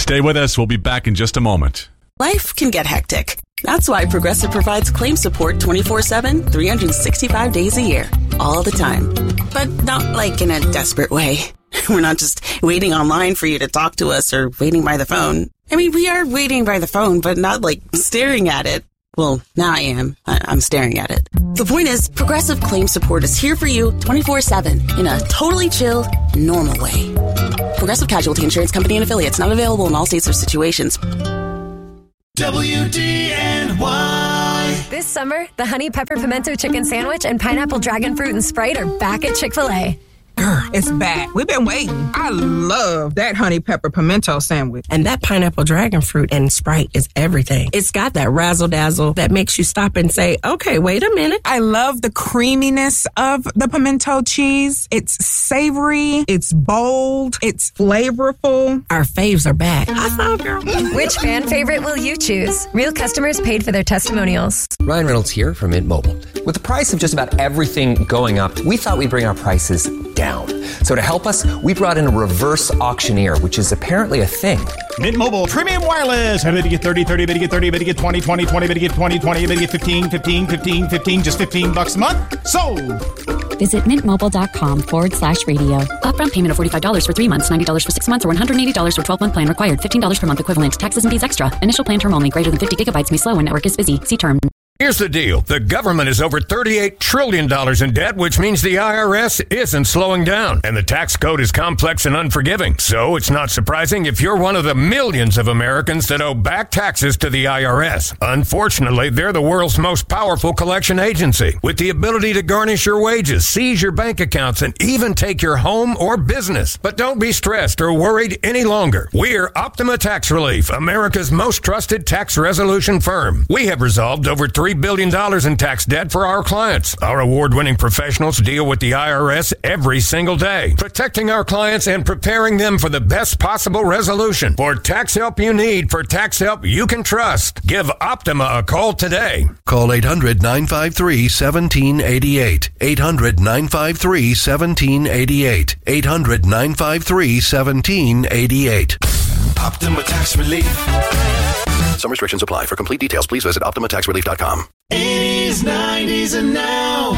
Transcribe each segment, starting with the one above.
Stay with us. We'll be back in just a moment. Life can get hectic. That's why Progressive provides claim support 24/7, 365 days a year, all the time. But not like in a desperate way. We're not just waiting online for you to talk to us or waiting by the phone. I mean, we are waiting by the phone, but not like staring at it. Well, now I am. I'm staring at it. The point is, Progressive Claim Support is here for you 24/7 in a totally chill, normal way. Progressive Casualty Insurance Company and Affiliates, not available in all states or situations. WDNY. This summer, the Honey Pepper Pimento Chicken Sandwich and Pineapple Dragon Fruit and Sprite are back at Chick-fil-A. It's back. We've been waiting. I love that honey pepper pimento sandwich. And that pineapple dragon fruit and Sprite is everything. It's got that razzle-dazzle that makes you stop and say, okay, wait a minute. I love the creaminess of the pimento cheese. It's savory. It's bold. It's flavorful. Our faves are back. I saw, girl. Which fan favorite will you choose? Real customers paid for their testimonials. Ryan Reynolds here from Mint Mobile. With the price of just about everything going up, we thought we'd bring our prices down. So to help us, we brought in a reverse auctioneer, which is apparently a thing. Mint Mobile Premium Wireless. How to get 30, 30, how to get 30, how to get 20, 20, 20, how to get 20, 20, how to get 15, 15, 15, 15, just $15 a month? Sold! Visit mintmobile.com/radio. Upfront payment of $45 for 3 months, $90 for 6 months, or $180 for 12-month plan required. $15 per month equivalent. Taxes and fees extra. Initial plan term only. Greater than 50 gigabytes may slow when network is busy. See term. Here's the deal. The government is over $38 trillion in debt, which means the IRS isn't slowing down. And the tax code is complex and unforgiving. So it's not surprising if you're one of the millions of Americans that owe back taxes to the IRS. Unfortunately, they're the world's most powerful collection agency, with the ability to garnish your wages, seize your bank accounts, and even take your home or business. But don't be stressed or worried any longer. We're Optima Tax Relief, America's most trusted tax resolution firm. We have resolved over $3 billion in tax debt for our clients. Our award-winning professionals deal with the IRS every single day, protecting our clients and preparing them for the best possible resolution. For tax help you need, for tax help you can trust, give Optima a call today. Call 800-953-1788. 800-953-1788. 800-953-1788. Optima Tax Relief. Some restrictions apply. For complete details, please visit OptimaTaxRelief.com. 80s, 90s, and now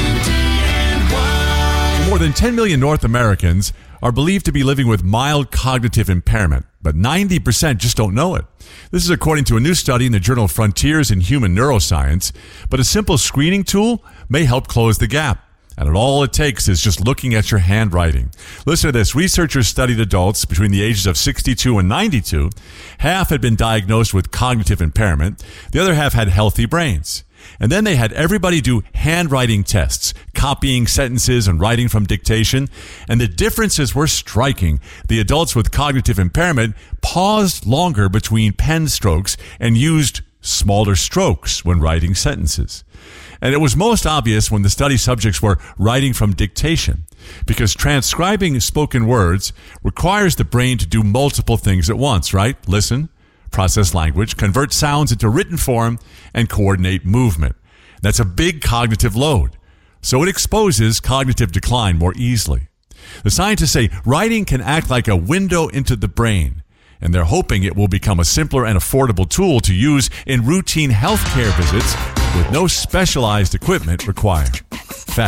WDNY. More than 10 million North Americans are believed to be living with mild cognitive impairment, but 90% just don't know it. This is according to a new study in the journal Frontiers in Human Neuroscience, but a simple screening tool may help close the gap. And all it takes is just looking at your handwriting. Listen to this. Researchers studied adults between the ages of 62 and 92. Half had been diagnosed with cognitive impairment. The other half had healthy brains. And then they had everybody do handwriting tests, copying sentences and writing from dictation. And the differences were striking. The adults with cognitive impairment paused longer between pen strokes and used smaller strokes when writing sentences. And it was most obvious when the study subjects were writing from dictation, because transcribing spoken words requires the brain to do multiple things at once, right? Listen, process language, convert sounds into written form, and coordinate movement. That's a big cognitive load, so it exposes cognitive decline more easily. The scientists say writing can act like a window into the brain, and they're hoping it will become a simpler and affordable tool to use in routine healthcare visits with no specialized equipment required.